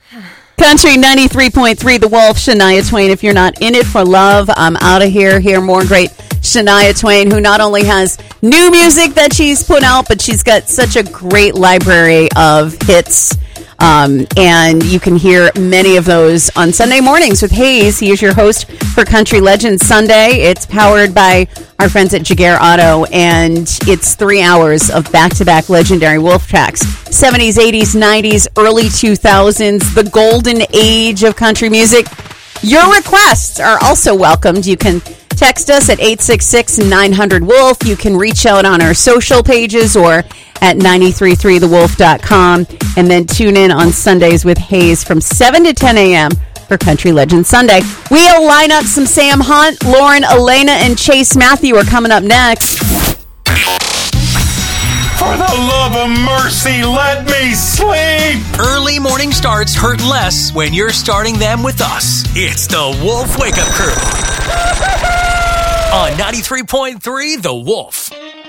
Country 93.3, The Wolf, Shania Twain. If you're not in it for love, I'm out of here. Hear more great Shania Twain, who not only has new music that she's put out, but she's got such a great library of hits. And you can hear many of those on Sunday mornings with Hayes. He is your host for Country Legends Sunday. It's powered by our friends at Jaguar Auto, and it's 3 hours of back-to-back legendary Wolf tracks. 70s, 80s, 90s, early 2000s, the golden age of country music. Your requests are also welcomed. You can text us at 866-900-WOLF. You can reach out on our social pages or at 933thewolf.com. And then tune in on Sundays with Hayes from 7 to 10 a.m. for Country Legends Sunday. We'll line up some Sam Hunt, Lauren, Elena, and Chase Matthew are coming up next. For the love of mercy, let me sleep! Early morning starts hurt less when you're starting them with us. It's the Wolf Wake Up Crew. On 93.3, The Wolf.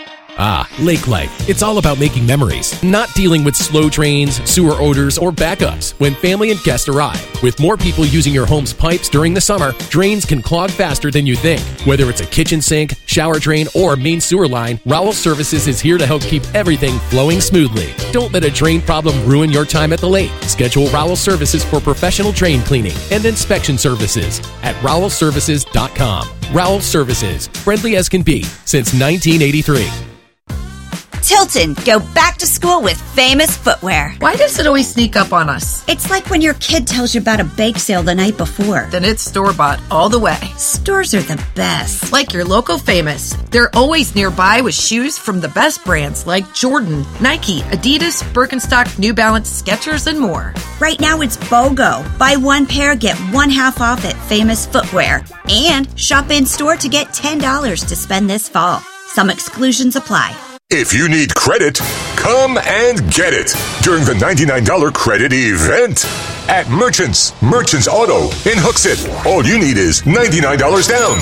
Lake life. It's all about making memories, not dealing with slow drains, sewer odors, or backups when family and guests arrive. With more people using your home's pipes during the summer, drains can clog faster than you think. Whether it's a kitchen sink, shower drain, or main sewer line, Rowell Services is here to help keep everything flowing smoothly. Don't let a drain problem ruin your time at the lake. Schedule Rowell Services for professional drain cleaning and inspection services at rowellservices.com. Rowell Services, friendly as can be since 1983. Tilton, go back to school with Famous Footwear. Why does it always sneak up on us? It's like when your kid tells you about a bake sale the night before. Then it's store-bought all the way. Stores are the best. Like your local Famous. They're always nearby with shoes from the best brands like Jordan, Nike, Adidas, Birkenstock, New Balance, Skechers, and more. Right now it's BOGO. Buy one pair, get one half off at Famous Footwear. And shop in-store to get $10 to spend this fall. Some exclusions apply. If you need credit, come and get it during the $99 credit event at Merchants Auto in Hooksett. All you need is $99 down,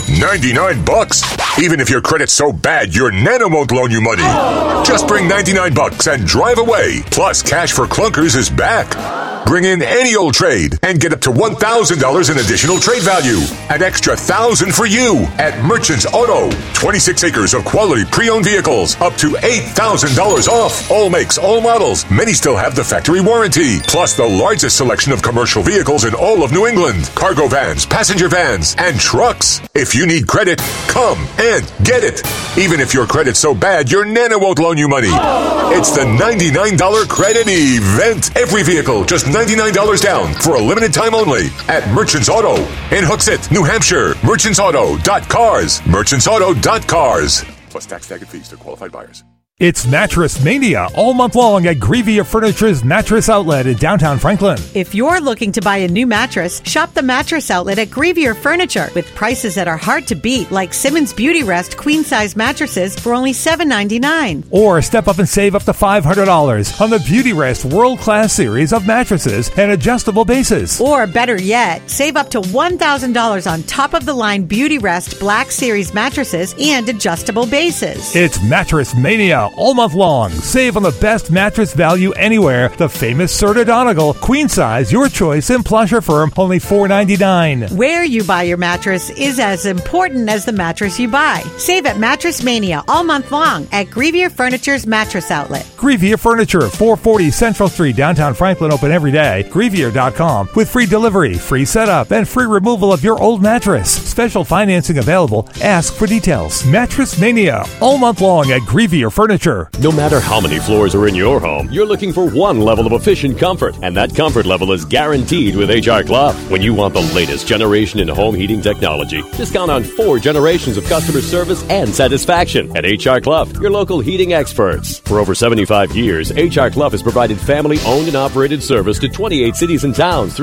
$99. Even if your credit's so bad, your Nana won't loan you money. Just bring $99 and drive away. Plus, Cash for Clunkers is back. Bring in any old trade and get up to $1,000 in additional trade value. An extra $1,000 for you at Merchants Auto. 26 acres of quality pre-owned vehicles, up to $8,000 off. All makes, all models. Many still have the factory warranty. Plus the largest selection of commercial vehicles in all of New England. Cargo vans, passenger vans, and trucks. If you need credit, come and get it. Even if your credit's so bad, your Nana won't loan you money. It's the $99 credit event. Every vehicle, just $99 down for a limited time only at Merchants Auto in Hooksett, New Hampshire. Merchantsauto.cars. Merchantsauto.cars. Plus tax, tag, and fees to qualified buyers. It's Mattress Mania all month long at Grevia Furniture's Mattress Outlet in downtown Franklin. If you're looking to buy a new mattress, shop the Mattress Outlet at Grevia Furniture with prices that are hard to beat, like Simmons Beauty Rest queen-size mattresses for only $7.99. Or step up and save up to $500 on the Beauty Rest world-class series of mattresses and adjustable bases. Or better yet, save up to $1,000 on top-of-the-line Beauty Rest Black Series mattresses and adjustable bases. It's Mattress Mania all month long. Save on the best mattress value anywhere. The famous Serta Donegal, queen size, your choice in plush or firm, only $4.99. Where you buy your mattress is as important as the mattress you buy. Save at Mattress Mania all month long at Grevia Furniture's Mattress Outlet. Grevia Furniture, 440 Central Street, downtown Franklin, open every day. Grevia.com with free delivery, free setup, and free removal of your old mattress. Special financing available. Ask for details. Mattress Mania all month long at Grevia Furniture. No matter how many floors are in your home, you're looking for one level of efficient comfort, and that comfort level is guaranteed with HR Clough. When you want the latest generation in home heating technology, discount on 4 generations of customer service and satisfaction at HR Clough, your local heating experts. For over 75 years, HR Clough has provided family-owned and operated service to 28 cities and towns